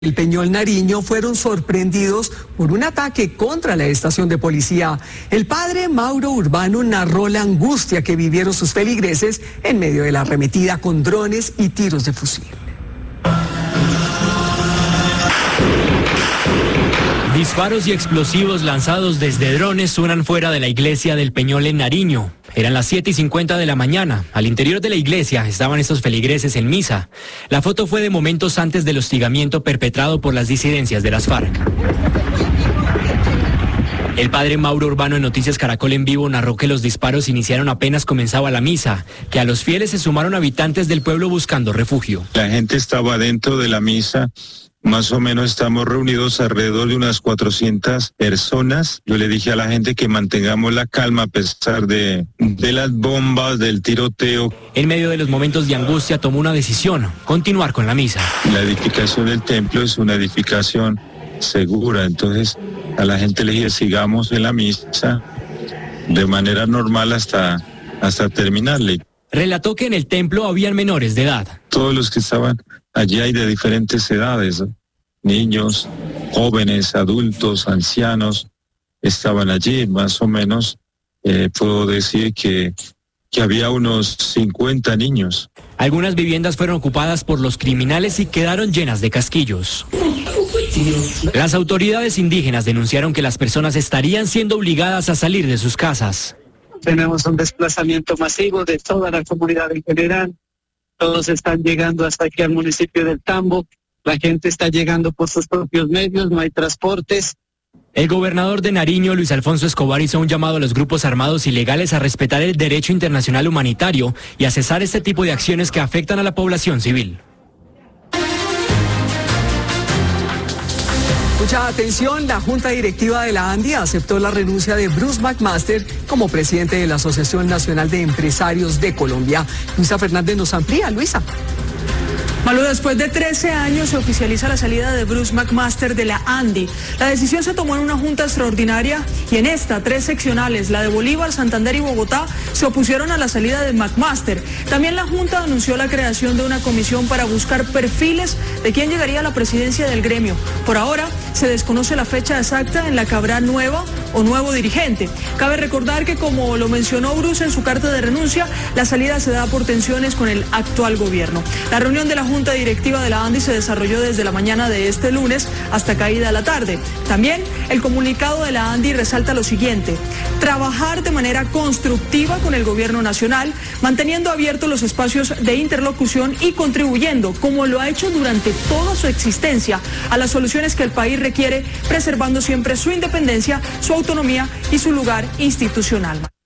El Peñol Nariño fueron sorprendidos por un ataque contra la estación de policía. El padre Mauro Urbano narró la angustia que vivieron sus feligreses en medio de la arremetida con drones y tiros de fusil. Disparos y explosivos lanzados desde drones suenan fuera de la iglesia del Peñol en Nariño. Eran las 7:50 de la mañana. Al interior de la iglesia estaban estos feligreses en misa. La foto fue de momentos antes del hostigamiento perpetrado por las disidencias de las FARC. El padre Mauro Urbano en Noticias Caracol en Vivo narró que los disparos iniciaron apenas comenzaba la misa, que a los fieles se sumaron habitantes del pueblo buscando refugio. La gente estaba dentro de la misa. Más o menos estamos reunidos alrededor de unas 400 personas. Yo le dije a la gente que mantengamos la calma a pesar de las bombas, del tiroteo. En medio de los momentos de angustia tomó una decisión: continuar con la misa. La edificación del templo es una edificación segura, entonces a la gente le dije sigamos en la misa de manera normal hasta terminarle. Relató que en el templo habían menores de edad. Todos los que estaban allí hay de diferentes edades, ¿no? Niños, jóvenes, adultos, ancianos, estaban allí, más o menos, puedo decir que había unos 50 niños. Algunas viviendas fueron ocupadas por los criminales y quedaron llenas de casquillos. Las autoridades indígenas denunciaron que las personas estarían siendo obligadas a salir de sus casas. Tenemos un desplazamiento masivo de toda la comunidad en general. Todos están llegando hasta aquí al municipio del Tambo. La gente está llegando por sus propios medios, no hay transportes. El gobernador de Nariño, Luis Alfonso Escobar, hizo un llamado a los grupos armados ilegales a respetar el derecho internacional humanitario y a cesar este tipo de acciones que afectan a la población civil. Mucha atención, la Junta Directiva de la ANDI aceptó la renuncia de Bruce McMaster como presidente de la Asociación Nacional de Empresarios de Colombia. Luisa Fernández nos amplía. Luisa. Malu, después de 13 años se oficializa la salida de Bruce McMaster de la ANDI. La decisión se tomó en una junta extraordinaria y en esta 3 seccionales, la de Bolívar, Santander y Bogotá, se opusieron a la salida de McMaster. También la junta anunció la creación de una comisión para buscar perfiles de quién llegaría a la presidencia del gremio. Por ahora se desconoce la fecha exacta en la que habrá nueva o nuevo dirigente. Cabe recordar que, como lo mencionó Bruce en su carta de renuncia, la salida se da por tensiones con el actual gobierno. La reunión de la Junta Directiva de la ANDI se desarrolló desde la mañana de este lunes hasta caída la tarde. También el comunicado de la ANDI resalta lo siguiente: trabajar de manera constructiva con el gobierno nacional, manteniendo abiertos los espacios de interlocución y contribuyendo, como lo ha hecho durante toda su existencia, a las soluciones que el país requiere, preservando siempre su independencia, su autonomía y su lugar institucional.